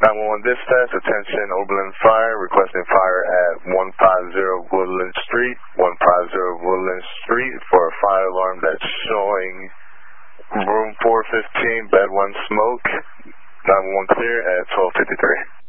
911 dispatch, attention Oberlin Fire, requesting fire at 150 Woodland Street, 150 Woodland Street for a fire alarm that's showing room 415, bed 1 smoke, 911 clear at 12:53.